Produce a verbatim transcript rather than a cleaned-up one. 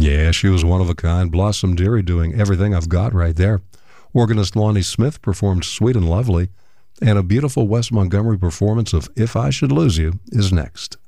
Yeah, she was one of a kind. Blossom Dearie doing Everything I've Got right there. Organist Lonnie Smith performed Sweet and Lovely, and a beautiful Wes Montgomery performance of If I Should Lose You is next.